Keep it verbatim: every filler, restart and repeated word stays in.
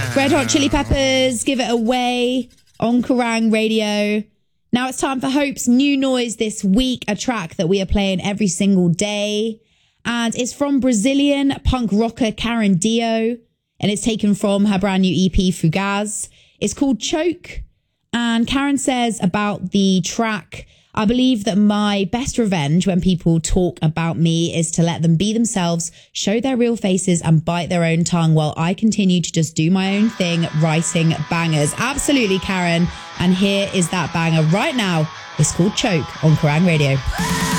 Red Hot Chili Peppers, Give It Away on Kerrang Radio. Now it's time for Hope's new noise this week, a track that we are playing every single day. And it's from Brazilian punk rocker Karen Dio. And it's taken from her brand new E P, Fugaz. It's called Choke. And Karen says about the track, I believe that my best revenge when people talk about me is to let them be themselves, show their real faces and bite their own tongue while I continue to just do my own thing, writing bangers. Absolutely, Karen. And here is that banger right now. It's called Choke on Kerrang Radio.